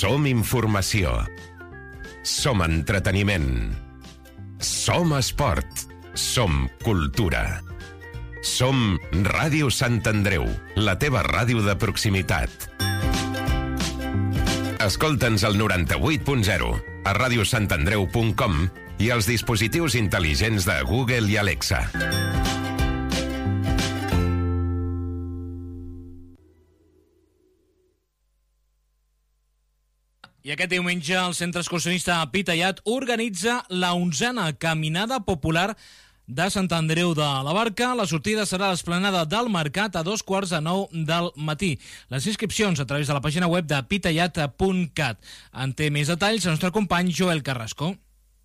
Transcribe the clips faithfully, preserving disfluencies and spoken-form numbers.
Som informació. Som entreteniment. Som esport. Som cultura. Som Ràdio Sant Andreu, la teva ràdio de proximitat. Escolta'ns al noranta-vuit punt zero, a radiosantandreu punt com i als dispositius intel·ligents de Google i Alexa. I aquest diumenge el Centre Excursionista Pitallat organitza la onzena Caminada Popular de Sant Andreu de la Barca. La sortida serà a l'esplanada del Mercat a dos quarts de nou del matí. Les inscripcions a través de la pàgina web de pitallat punt cat. En té més detalls el nostre company Joel Carrasco.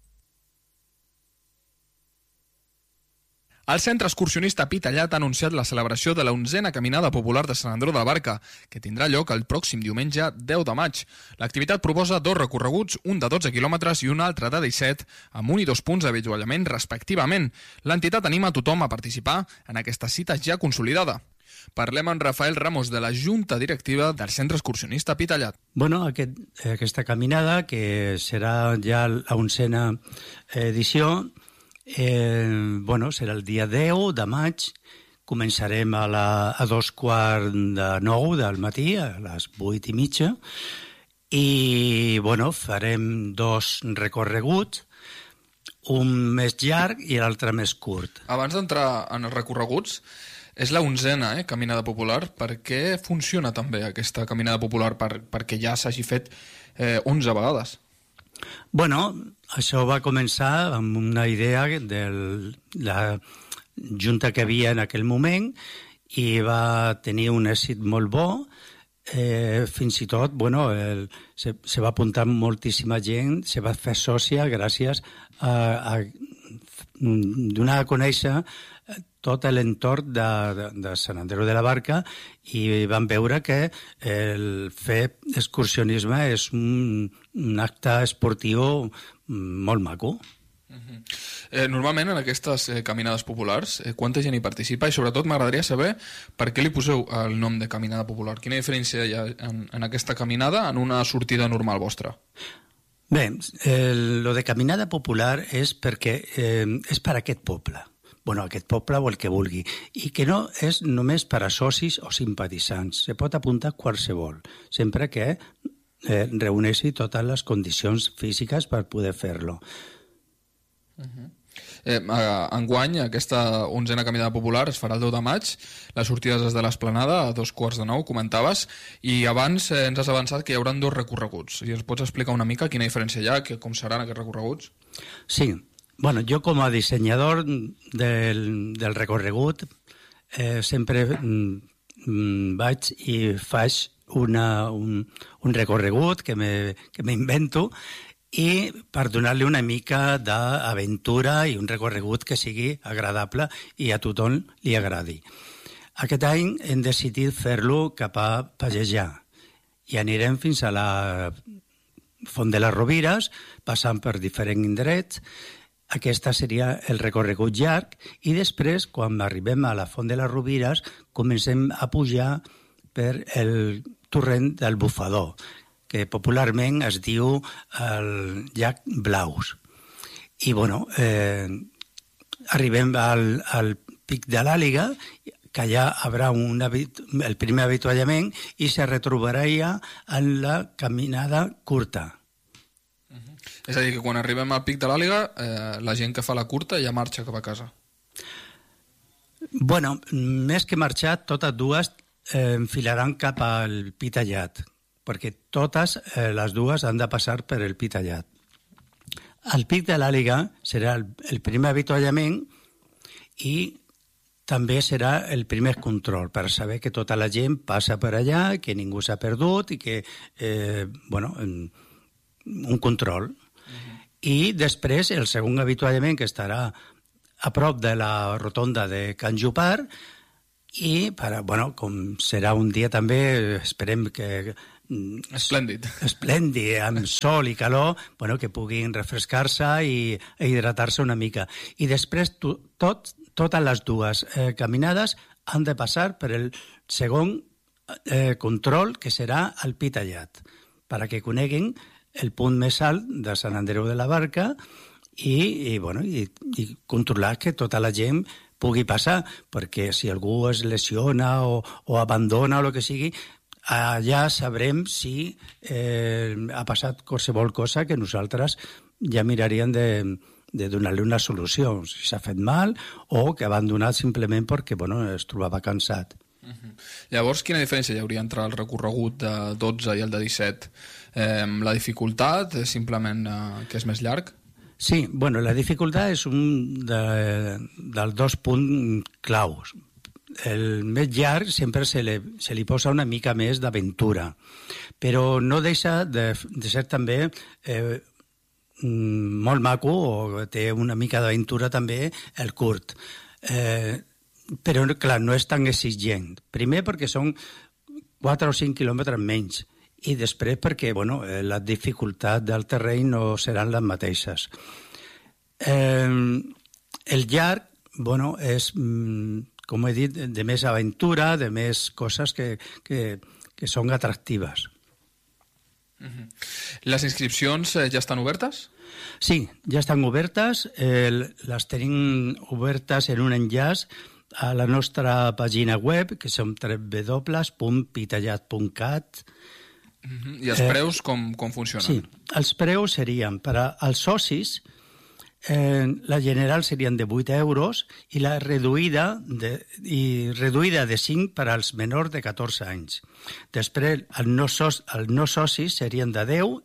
El Centre Excursionista Pitallat ha anunciat la celebració de la onzena Caminada Popular de Sant Andreu de la Barca, que tindrà lloc el pròxim diumenge deu de maig. L'activitat proposa dos recorreguts, un de dotze quilòmetres i un altre de disset, amb un i dos punts d'avituallament respectivament. L'entitat anima a tothom a participar en aquesta cita ja consolidada. Parlem amb Rafael Ramos, de la Junta Directiva del Centre Excursionista Pitallat. Bueno, aquest, aquesta caminada, que serà ja l'onzena edició, Eh, bueno, serà el dia deu de maig. Començarem a, la, a dos quarts de nou del matí, a les vuit i mitja, i bueno, farem dos recorreguts, un més llarg i l'altre més curt. Abans d'entrar en els recorreguts, és la onzena eh, Caminada Popular. Per què funciona també aquesta Caminada Popular? Per, perquè ja s'hagi fet eh, onze vegades. Bueno, això va començar amb una idea de la junta que havia en aquell moment i va tenir un èxit molt bo. Eh, fins i tot, bueno, el, se, se va apuntar moltíssima gent, se va fer sòcia gràcies a, a donar a conèixer tot l'entorn de, de, de Sant Andreu de la Barca, i van veure que el fer excursionisme és un, un acte esportiu molt maco. Uh-huh. eh, normalment en aquestes eh, caminades populars, eh, quanta gent hi participa? I sobretot m'agradaria saber per què li poseu el nom de Caminada Popular. Quina diferència hi ha en, en aquesta caminada en una sortida normal vostra? Bé, el, lo de Caminada Popular és perquè eh, és per a aquest poble. Bueno, aquest poble o el que vulgui, i que no és només per a socis o simpatitzants. Se pot apuntar qualsevol, sempre que eh, reuneixi totes les condicions físiques per poder fer-lo. Uh-huh. Eh, enguany, aquesta onzena Caminada Popular es farà el deu de maig, les sortides des de l'Esplanada a dos quarts de nou, comentaves, i abans eh, ens has avançat que hi haurà dos recorreguts. I ens pots explicar una mica quina diferència hi ha, que, com seran aquests recorreguts? Sí. Bueno, jo com a dissenyador del, del recorregut eh, sempre mm, vaig i faig una, un, un recorregut que m'invento, i per donar-li una mica d'aventura i un recorregut que sigui agradable i a tothom li agradi. Aquest any hem decidit fer-lo cap a Pallejà i anirem fins a la Font de les Rovires, passant per diferents indrets. Aquesta seria el recorregut llarg, i després, quan arribem a la Font de les Rovires, comencem a pujar per el torrent del Bufador, que popularment es diu el llac Blaus. I, bueno, eh, arribem al, al pic de l'Àliga, que allà haurà un el primer avituallament, i se retrobarà ja en la caminada curta. És a dir, que quan arribem al pic de l'Àliga, eh, la gent que fa la curta ja marxa cap a casa. Bueno, més que marxar, totes dues eh, enfilaran cap al Pitallat, perquè totes eh, les dues han de passar per el Pitallat. El pic de l'Àliga serà el, el primer avituallament, i també serà el primer control, per saber que tota la gent passa per allà, que ningú s'ha perdut, i que, eh, bueno, un control. I després el segon avituallament, que estarà a prop de la rotonda de Can Jopar, i per, bueno, com serà un dia també, esperem que esplèndid, esplèndid, amb sol i calor, bueno, que puguin refrescar-se i, i hidratar-se una mica. I després to, tot, totes les dues eh, caminades han de passar per el segon eh, control, que serà el Pitallat, perquè coneguin el punt més alt de Sant Andreu de la Barca i, i, bueno, i, i controlar que tota la gent pugui passar, perquè si algú es lesiona o, o abandona o el que sigui, allà sabrem si eh, ha passat qualsevol cosa que nosaltres ja miraríem de, de donar-li una solució, si s'ha fet mal o que ha abandonat simplement perquè bueno, es trobava cansat. Uh-huh. Llavors, quina diferència hi hauria entre el recorregut de dotze i el de disset? Eh, la dificultat és simplement eh, que és més llarg? Sí, bueno, la dificultat és un de, dels dos punts claus. El més llarg sempre se li, se li posa una mica més d'aventura, però no deixa de, de ser també eh, molt maco, o té una mica d'aventura també el curt. Eh, però, clar, no és tan exigent. Primer perquè són quatre o cinc quilòmetres menys, i després perquè, bueno, la dificultat del terreny no seran les mateixes. Eh, el llarg, bueno, és, com he dit, de més aventura, de més coses que, que, que són atractives. Uh-huh. Les inscripcions eh, ja estan obertes? Sí, ja estan obertes. Eh, les tenim obertes en un enllaç a la nostra pàgina web, que som w w w punt pitallat punt cat. Uh-huh. I els preus com, com funcionen? Sí, els preus serien per als socis, eh, la general serien de vuit euros i la reduïda de, i reduïda de cinc per als menors de catorze anys. Després, els no, so, el no socis serien de deu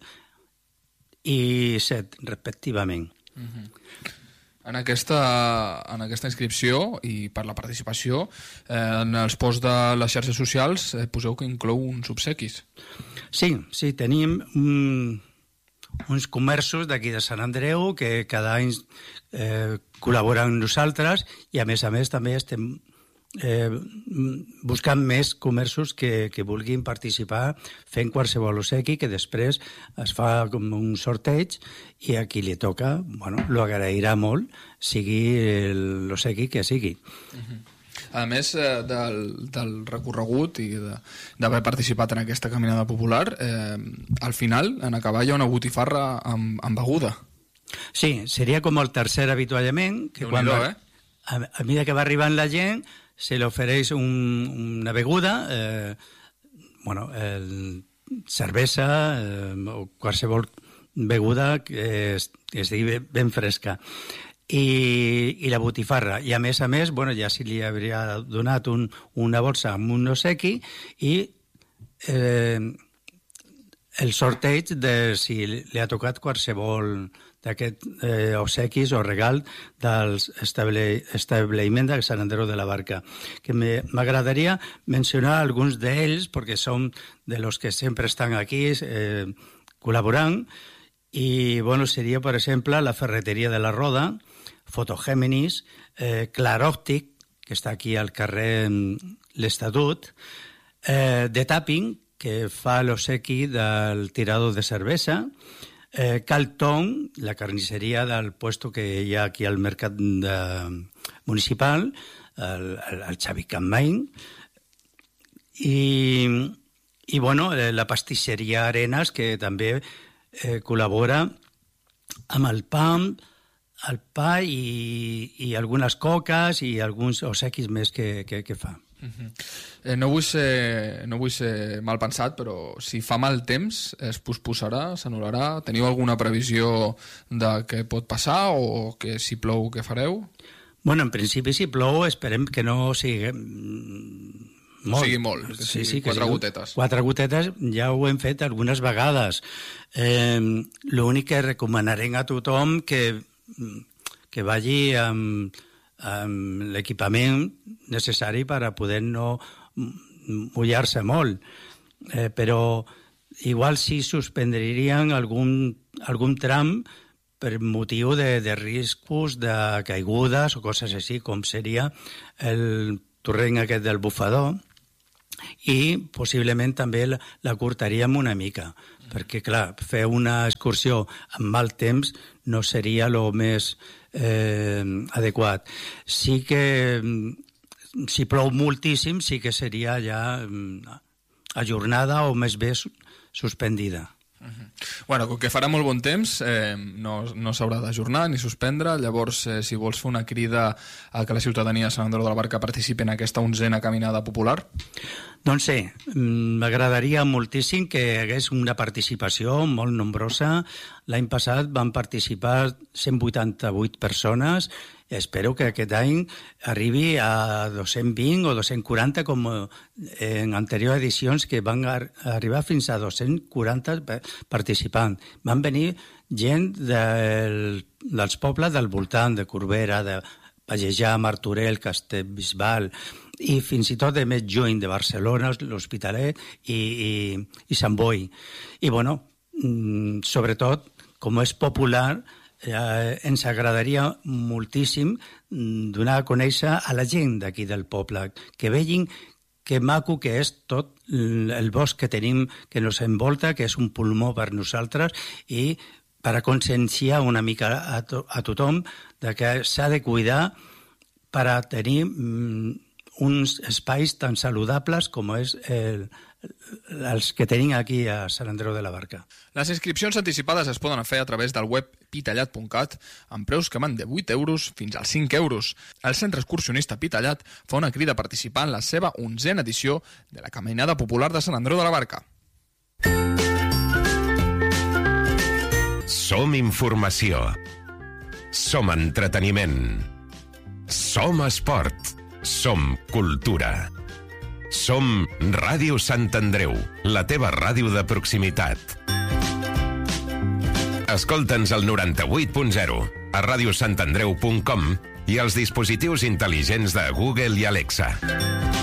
i set, respectivament. Uh-huh. En aquesta, en aquesta inscripció i per la participació, eh, en els posts de les xarxes socials eh, poseu que inclou uns obsequis. Sí, sí, tenim un, uns comerços d'aquí de Sant Andreu que cada any eh, col·laboren amb nosaltres i, a més a més, també estem eh, buscant més comerços que, que vulguin participar fent qualsevol obsequi, que després es fa com un sorteig i a qui li toca, bueno, lo agrairà molt, sigui l'obsequi que sigui. Uh-huh. A més eh, del, del recorregut i de, d'haver participat en aquesta caminada popular, eh, al final, en acabar, hi ha una botifarra amb, amb beguda. Sí, seria com el tercer avituallament, que quan va, eh? a, a mesura que va arribant la gent, se li ofereix un, una beguda, eh, bueno, el, cervesa eh, o qualsevol beguda que es, que estigui ben fresca. I, i la botifarra. I a més a més, bueno, ja si li hauria donat un, una bolsa amb un obsequi i eh, el sorteig de si li ha tocat qualsevol d'aquests eh, obsequis o regal dels estable, establiment de Sant Andreu de la Barca. Que m'agradaria mencionar alguns d'ells, perquè són de los que sempre estan aquí eh, col·laborant, i bueno, seria, per exemple, la Ferreteria de la Roda, Fotogèminis, eh, Claròptic, que està aquí al carrer l'Estatut, eh, The Tapping, que fa l'obsequi del tirador de cervesa, eh, Calton, la carnisseria del puesto que hi ha aquí al mercat de, municipal, el, el, el Xavi Campmain, i, i bueno, la pastisseria Arenas, que també eh, col·labora amb el pa, el pa i, i algunes coques i alguns obsequis més que, que, que fa. Uh-huh. eh, no, vull ser, no vull ser mal pensat, però si fa mal temps es posposarà, s'anul·larà? Teniu alguna previsió de què pot passar o que si plou què fareu? Bueno, en principi si plou esperem que no sigui molt. No sigui molt, que sí, sigui sí, que quatre sigui, gotetes. Quatre gotetes ja ho hem fet algunes vegades. Eh, L'únic que recomanarem a tothom que, que vagi amb, amb l'equipament necessari per a poder no mullar-se molt. Eh, però igual si suspendrien algun, algun tram per motiu de, de riscos de caigudes o coses així, com seria el torrent aquest del bufador, i possiblement també la, la curtaríem una mica, perquè, clar, fer una excursió amb mal temps no seria el més eh, adequat. Sí que, si plou moltíssim, sí que seria ja ajornada o més bé suspendida. Bueno, com que farà molt bon temps, eh, no, no s'haurà d'ajornar ni suspendre. Llavors, eh, si vols fer una crida a que la ciutadania de Sant Andreu de la Barca participi en aquesta onzena caminada popular? Doncs sí, m'agradaria moltíssim que hi hagués una participació molt nombrosa. L'any passat van participar cent vuitanta-vuit persones. Espero que aquest any arribi a dos-cents vint o dos-cents quaranta, com en anteriors edicions, que van arribar fins a dos-cents quaranta participants. Van venir gent del, dels pobles del voltant, de Corbera, de Pallejà, Martorell, Castellbisbal, i fins i tot de més lluny, de Barcelona, l'Hospitalet i, i, i Sant Boi. I, bueno, sobretot, com és popular, eh, ens agradaria moltíssim donar a conèixer a la gent d'aquí del poble, que vegin que maco que és tot el bosc que tenim, que ens envolta, que és un pulmó per nosaltres, i per a conscienciar una mica a, to a tothom de que s'ha de cuidar per a tenir mm, uns espais tan saludables com és el, els que tenim aquí a Sant Andreu de la Barca. Les inscripcions anticipades es poden fer a través del web pitallat punt cat amb preus que van de vuit euros fins als cinc euros. El Centre Excursionista Pitallat fa una crida a participar en la seva onzena edició de la Caminada Popular de Sant Andreu de la Barca. Som informació. Som entreteniment. Som esport. Som cultura. Som Ràdio Sant Andreu, la teva ràdio de proximitat. Escolta'ns al noranta-vuit punt zero, a radiosantandreu punt com i als dispositius intel·ligents de Google i Alexa.